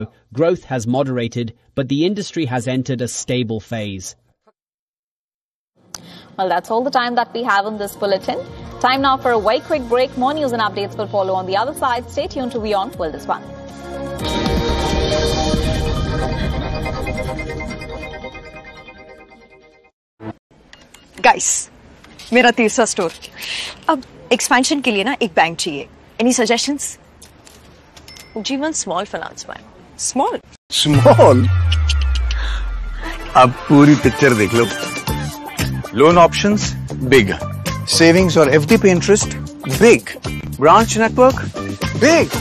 growth has moderated, but the industry has entered a stable phase. Well, that's all the time that we have in this bulletin. Time now for a very quick break. More news and updates will follow on the other side. Stay tuned to Beyond World is One. Guys, मेरा तीसरा store. अब expansion के लिए ना एक bank चाहिए. Any suggestions? Ujjivan Small Finance Bank. Small? Small? अब पूरी पिक्चर देख लो. Loan options, big. Savings or FD पे interest, big. Branch network, big.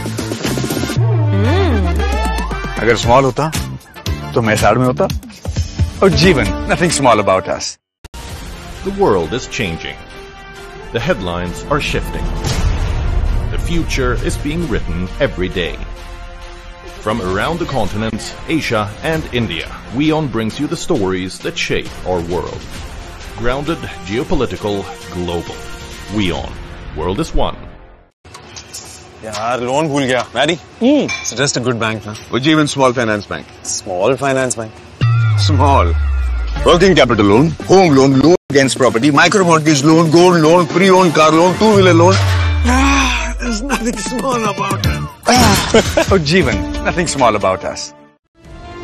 अगर small होता, तो मैं साइड में होता. और जीवन, nothing small about us. The world is changing. The headlines are shifting. The future is being written every day. From around the continents, Asia and India, WION brings you the stories that shape our world. Grounded, geopolitical, global. WION. World is one. यार loan भूल गया. Maddie? Suggest a good bank ना. Ujjivan Small Finance Bank. Small Finance Bank. Small. Working capital loan, home loan, loan against property, micro mortgage loan, gold loan, pre-owned car loan, two-wheeler loan. There's nothing small about it. Ujjivan, nothing small about us.